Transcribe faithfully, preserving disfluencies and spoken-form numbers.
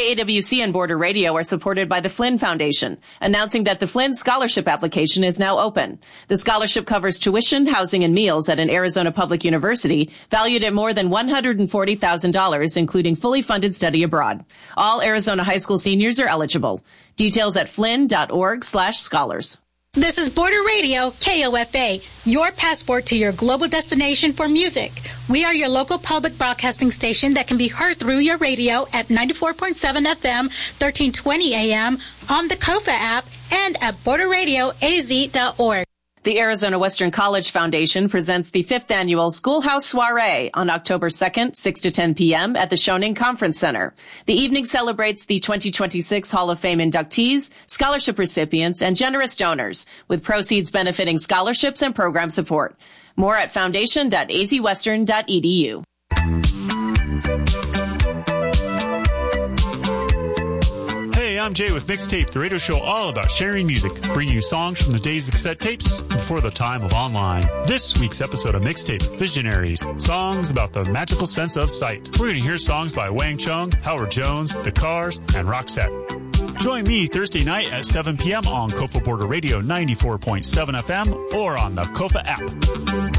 A W C and Border Radio are supported by the Flynn Foundation, announcing that the Flynn scholarship application is now open. The scholarship covers tuition, housing, and meals at an Arizona public university valued at more than one hundred forty thousand dollars, including fully funded study abroad. All Arizona high school seniors are eligible. Details at flynn.org slash scholars. This is Border Radio, K O F A, your passport to your global destination for music. We are your local public broadcasting station that can be heard through your radio at ninety-four point seven F M, thirteen twenty A M, on the KOFA app, and at border radio a z dot org. The Arizona Western College Foundation presents the fifth annual Schoolhouse Soiree on October second, six to ten p.m. at the Schoening Conference Center. The evening celebrates the twenty twenty-six Hall of Fame inductees, scholarship recipients, and generous donors, with proceeds benefiting scholarships and program support. More at foundation dot a z western dot e d u. Hey, I'm Jay with Mixtape, the radio show all about sharing music, bringing you songs from the days of cassette tapes before the time of online. This week's episode of Mixtape, Visionaries, songs about the magical sense of sight. We're going to hear songs by Wang Chung, Howard Jones, The Cars, and Roxette. Join me Thursday night at seven p.m. on KOFA Border Radio ninety-four point seven F M or on the KOFA app.